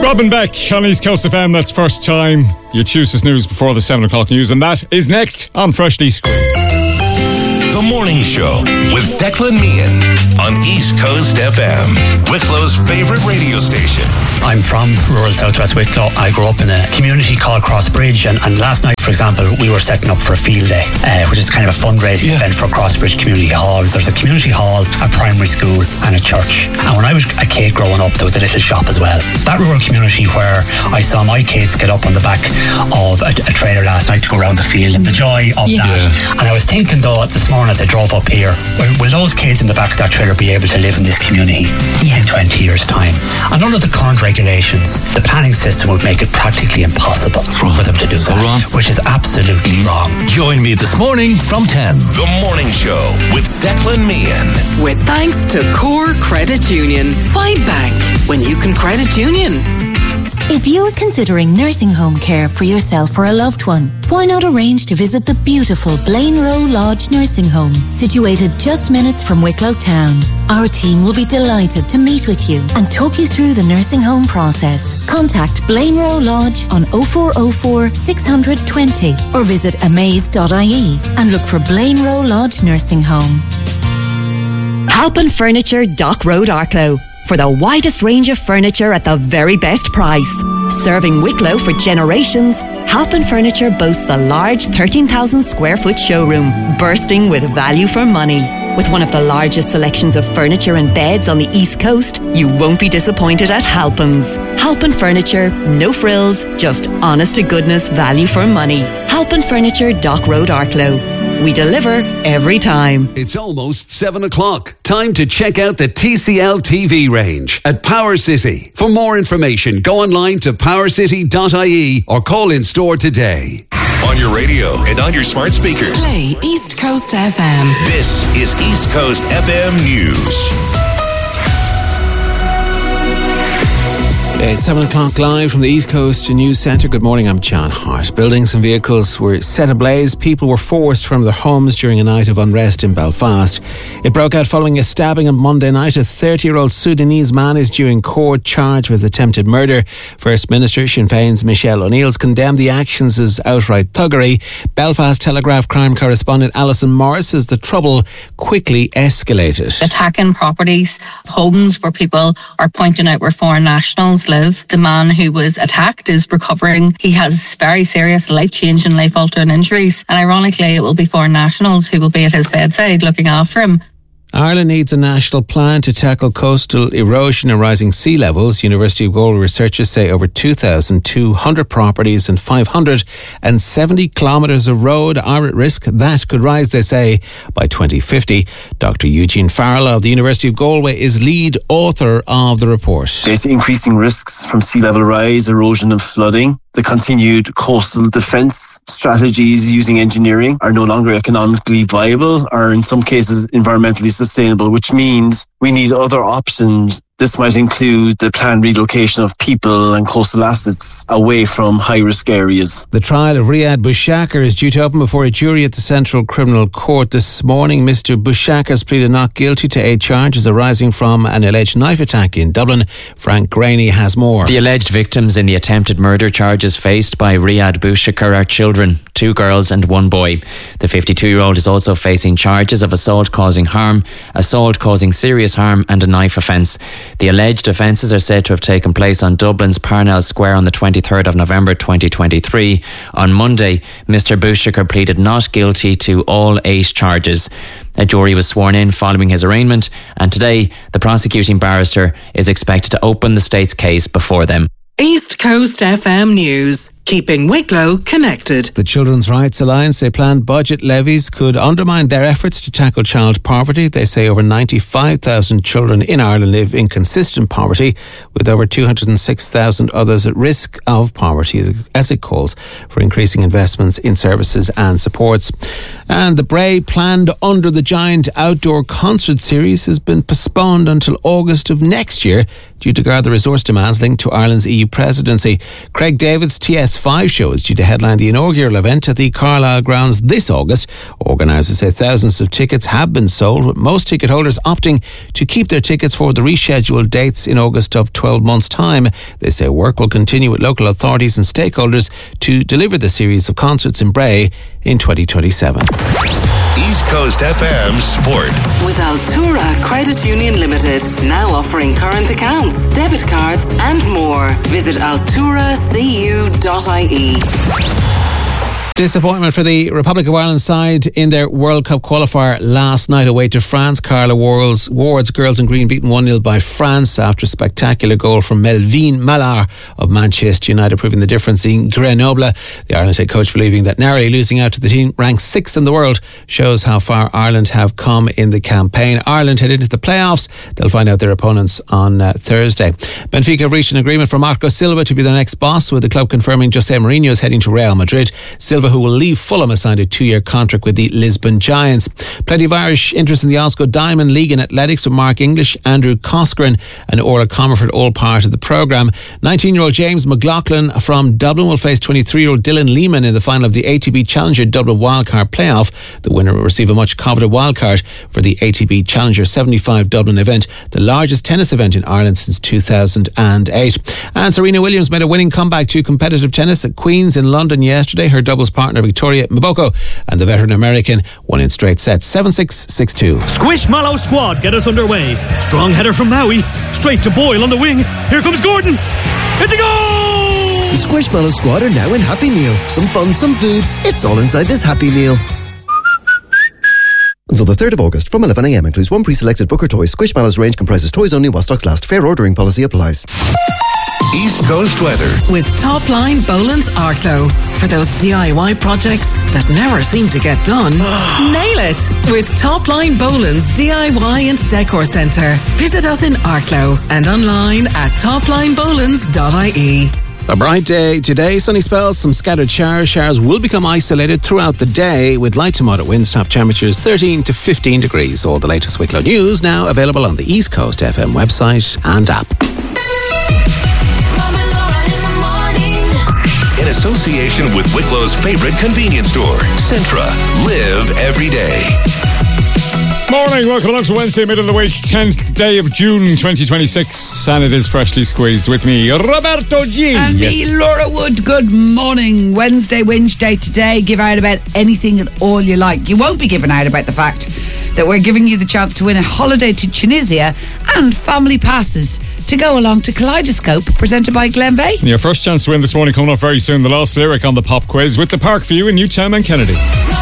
Robin Beck on East Coast FM. That's first time. You choose this news before the 7 o'clock news, and that is next on Freshly Screwed. The Morning Show with Declan Meehan on East Coast FM, Wicklow's favourite radio station. I'm from rural southwest Wicklow. I grew up in a community called Crossbridge, and last night, for example, we were setting up for a field day, which is kind of a fundraising event for Crossbridge Community Hall. There's a community hall, a primary school and a church. And when I was a kid growing up, there was a little shop as well. That rural community where I saw my kids get up on the back of a trailer last night to go around the field, and the joy of that. And I was thinking though, this morning as I drove up here, will those kids in the back of that trailer be able to live in this community in 20 years' time? And under the current regulations, the planning system would make it practically impossible for them to do that, which is absolutely wrong. Join me this morning from 10. The Morning Show with Declan Meehan. With thanks to Core Credit Union. Why bank when you can credit union? If you're considering nursing home care for yourself or a loved one, why not arrange to visit the beautiful Blaine Row Lodge Nursing Home, situated just minutes from Wicklow Town. Our team will be delighted to meet with you and talk you through the nursing home process. Contact Blaine Row Lodge on 0404 620 or visit amaze.ie and look for Blaine Row Lodge Nursing Home. Halpin Furniture, Dock Road, Arklow. For the widest range of furniture at the very best price. Serving Wicklow for generations, Halpin Furniture boasts a large 13,000 square foot showroom, bursting with value for money. With one of the largest selections of furniture and beds on the East Coast, you won't be disappointed at Halpin's. Halpin Furniture, no frills, just honest to goodness value for money. Halpin Furniture, Dock Road, Arklow. We deliver every time. It's almost 7 o'clock. Time to check out the TCL TV range at Power City. For more information, go online to powercity.ie or call in store today. On your radio and on your smart speaker. Play East Coast FM. This is East Coast FM News. It's 7 o'clock live from the East Coast News Centre. Good morning, I'm John Hart. Buildings and vehicles were set ablaze. People were forced from their homes during a night of unrest in Belfast. It broke out following a stabbing on Monday night. A 30-year-old Sudanese man is due in court charged with attempted murder. First Minister Sinn Féin's Michelle O'Neill's condemned the actions as outright thuggery. Belfast Telegraph crime correspondent Alison Morris says the trouble quickly escalated. Attacking properties, homes where people are pointing out where foreign nationals live. The man who was attacked is recovering. He has very serious life-changing, life-altering injuries, and ironically it will be foreign nationals who will be at his bedside looking after him. Ireland needs a national plan to tackle coastal erosion and rising sea levels. University of Galway researchers say over 2,200 properties and 570 kilometres of road are at risk. That could rise, they say, by 2050. Dr. Eugene Farrell of the University of Galway is lead author of the report. There's increasing risks from sea level rise, erosion and flooding. The continued coastal defence strategies using engineering are no longer economically viable or in some cases environmentally sustainable, which means we need other options. This might include the planned relocation of people and coastal assets away from high-risk areas. The trial of Riyad Boushakar is due to open before a jury at the Central Criminal Court this morning. Mr. Boushakar pleaded not guilty to 8 charges arising from an alleged knife attack in Dublin. Frank Graney has more. The alleged victims in the attempted murder charges faced by Riyad Boushakar are children, 2 girls and 1 boy. The 52-year-old is also facing charges of assault causing harm, assault causing serious harm and a knife offence. The alleged offences are said to have taken place on Dublin's Parnell Square on the 23rd of November 2023. On Monday, Mr. Boushakar pleaded not guilty to all 8 charges. A jury was sworn in following his arraignment, and today the prosecuting barrister is expected to open the state's case before them. East Coast FM News. Keeping Wicklow connected. The Children's Rights Alliance say planned budget levies could undermine their efforts to tackle child poverty. They say over 95,000 children in Ireland live in consistent poverty, with over 206,000 others at risk of poverty, as it calls for increasing investments in services and supports. And the Bray planned Under the Giant outdoor concert series has been postponed until August of next year due to guard the resource demands linked to Ireland's EU presidency. Craig Davids, TS Tickets 5 show is due to headline the inaugural event at the Carlisle grounds this August. Organisers say thousands of tickets have been sold, with most ticket holders opting to keep their tickets for the rescheduled dates in August of 12 months' time. They say work will continue with local authorities and stakeholders to deliver the series of concerts in Bray in 2027. East Coast FM Sport. With Altura Credit Union Limited, now offering current accounts, debit cards and more. Visit alturacu.ie. Disappointment for the Republic of Ireland side in their World Cup qualifier last night away to France. Carla Ward's girls in green beaten 1-0 by France after a spectacular goal from Melvine Mallard of Manchester United, proving the difference in Grenoble. The Ireland head coach believing that narrowly losing out to the team ranked 6th in the world shows how far Ireland have come in the campaign. Ireland head into the playoffs. They'll find out their opponents on Thursday. Benfica have reached an agreement for Marco Silva to be their next boss, with the club confirming Jose Mourinho is heading to Real Madrid. Silva, who will leave Fulham, has signed a 2-year contract with the Lisbon Giants. Plenty of Irish interest in the Osco Diamond League in athletics, with Mark English, Andrew Coscoran and Orla Comerford all part of the programme. 19-year-old James McLaughlin from Dublin will face 23-year-old Dylan Lehman in the final of the ATP Challenger Dublin Wildcard Playoff. The winner will receive a much-coveted wildcard for the ATP Challenger 75 Dublin event, the largest tennis event in Ireland since 2008. And Serena Williams made a winning comeback to competitive tennis at Queen's in London yesterday. Her doubles partner Victoria Mboko and the veteran American won in straight sets, 7-6, 6-2. Squishmallow squad get us underway. Strong header from Maui, straight to Boyle on the wing. Here comes Gordon. It's a goal! The Squishmallow squad are now in Happy Meal. Some fun, some food. It's all inside this Happy Meal. Until the 3rd of August from 11am includes one pre-selected Booker toy. Squishmallow's range comprises toys only while stocks last. Fair ordering policy applies. East Coast weather. With Topline Boland's Arklow. For those DIY projects that never seem to get done, nail it with Topline Boland's DIY and Decor Centre. Visit us in Arklow and online at toplinebolans.ie. A bright day today, sunny spells, some scattered showers. Showers will become isolated throughout the day with light to moderate winds, top temperatures 13 to 15 degrees. All the latest Wicklow news now available on the East Coast FM website and app. In association with Wicklow's favorite convenience store, Centra. Live every day. Morning, welcome along to Wednesday, middle of the week, 10th day of June 2026, and it is freshly squeezed with me, Roberto G. And me, Laura Wood. Good morning. Wednesday, Winch Day today. Give out about anything and all you like. You won't be giving out about the fact that we're giving you the chance to win a holiday to Tunisia and family passes to go along to Kaleidoscope, presented by Glenveigh. Your first chance to win this morning coming up very soon. The last lyric on the pop quiz with the Park View in Newtown and Kennedy.